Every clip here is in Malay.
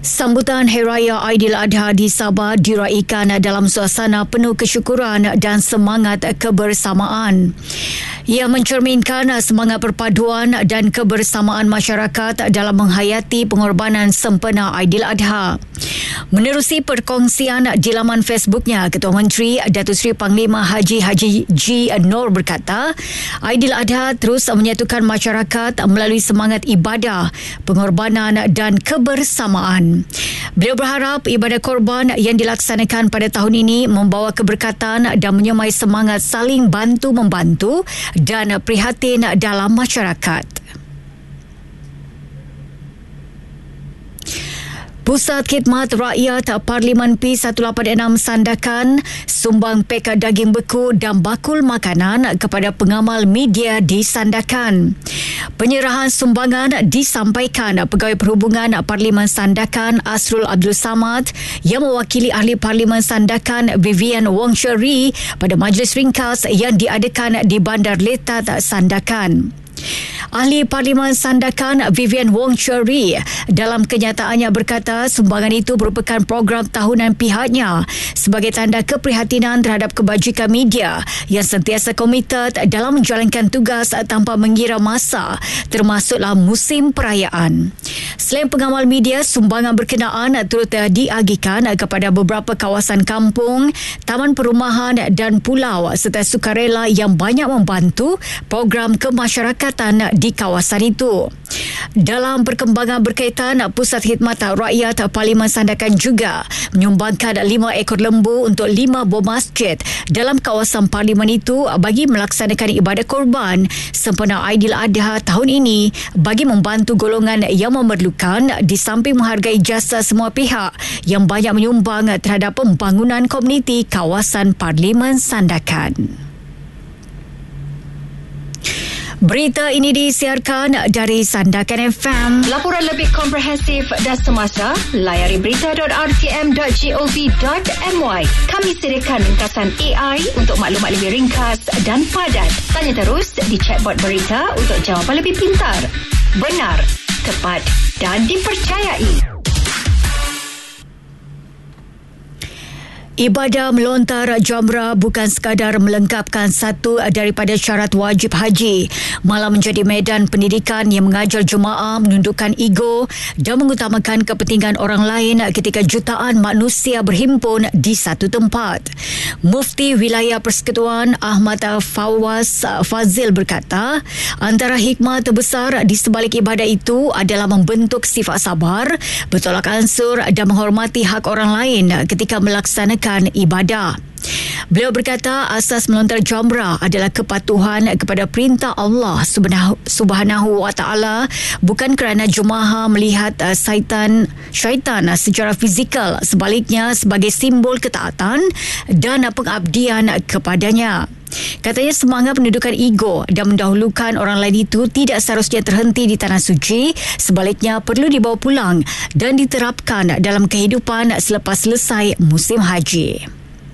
Sambutan Hari Raya Aidiladha di Sabah diraikan dalam suasana penuh kesyukuran dan semangat kebersamaan. Ia mencerminkan semangat perpaduan dan kebersamaan masyarakat dalam menghayati pengorbanan sempena Aidiladha. Menerusi perkongsian di laman Facebooknya, Ketua Menteri Datuk Seri Panglima Haji G. Noor berkata, Aidiladha terus menyatukan masyarakat melalui semangat ibadah, pengorbanan dan kebersamaan. Beliau berharap ibadah korban yang dilaksanakan pada tahun ini membawa keberkatan dan menyemai semangat saling bantu-membantu dan prihatin dalam masyarakat. Pusat Khidmat Rakyat Parlimen P186 Sandakan sumbang pek daging beku dan bakul makanan kepada pengamal media di Sandakan. Penyerahan sumbangan disampaikan Pegawai Perhubungan Parlimen Sandakan Asrul Abdul Samad yang mewakili Ahli Parlimen Sandakan Vivian Wong Sherry pada majlis ringkas yang diadakan di Bandar Letat Sandakan. Ahli Parlimen Sandakan Vivian Wong Sherry dalam kenyataannya berkata sumbangan itu merupakan program tahunan pihaknya sebagai tanda keprihatinan terhadap kebajikan media yang sentiasa komited dalam menjalankan tugas tanpa mengira masa, termasuklah musim perayaan. Selain pengamal media, sumbangan berkenaan turut diagihkan kepada beberapa kawasan kampung, taman perumahan dan pulau serta sukarela yang banyak membantu program kemasyarakatan di kawasan itu. Dalam perkembangan berkaitan, Pusat Khidmat Rakyat Parlimen Sandakan juga menyumbangkan 5 ekor lembu untuk 5 buah masjid dalam kawasan parlimen itu bagi melaksanakan ibadah korban sempena Aidiladha tahun ini bagi membantu golongan yang memerlukan, di samping menghargai jasa semua pihak yang banyak menyumbang terhadap pembangunan komuniti kawasan parlimen Sandakan. Berita ini disiarkan dari Sandakan FM. Laporan lebih komprehensif dan semasa, layari berita.rtm.gov.my. Kami sediakan ringkasan AI untuk maklumat lebih ringkas dan padat. Tanya terus di chatbot berita untuk jawapan lebih pintar, benar, tepat dan dipercayai. Ibadah melontar jamrah bukan sekadar melengkapkan satu daripada syarat wajib haji, malah menjadi medan pendidikan yang mengajar jemaah menundukkan ego dan mengutamakan kepentingan orang lain ketika jutaan manusia berhimpun di satu tempat. Mufti Wilayah Persekutuan Ahmad Fawaz Fazil berkata, antara hikmah terbesar di sebalik ibadah itu adalah membentuk sifat sabar, bertolak ansur dan menghormati hak orang lain ketika melaksanakan ibadah. Beliau berkata asas melontar jamrah adalah kepatuhan kepada perintah Allah Subhanahu wa taala, bukan kerana jemaah melihat syaitan secara fizikal, sebaliknya sebagai simbol ketaatan dan pengabdian kepadanya. Katanya semangat pendudukan ego dan mendahulukan orang lain itu tidak seharusnya terhenti di tanah suci, sebaliknya perlu dibawa pulang dan diterapkan dalam kehidupan selepas selesai musim haji.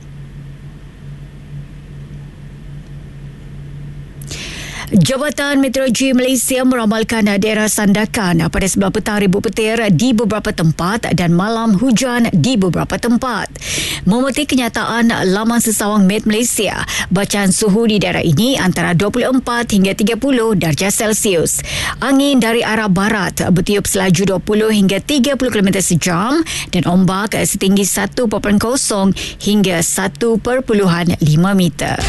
Jabatan Meteorologi Malaysia meramalkan daerah Sandakan pada sebelah petang ribuan petir di beberapa tempat dan malam hujan di beberapa tempat. Memetik kenyataan laman sesawang Met Malaysia, bacaan suhu di daerah ini antara 24 hingga 30 darjah Celsius. Angin dari arah barat bertiup selaju 20 hingga 30 km sejam dan ombak setinggi 1.0 hingga 1.5 meter.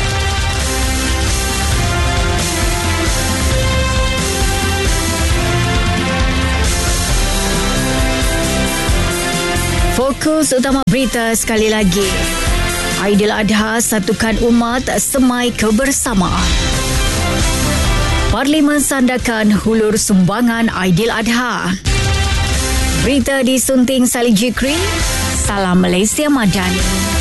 Fokus utama berita sekali lagi. Aidiladha satukan umat, semai kebersamaan. Parlimen Sandakan hulur sumbangan Aidiladha. Berita disunting Salih Jikri. Salam Malaysia Madani.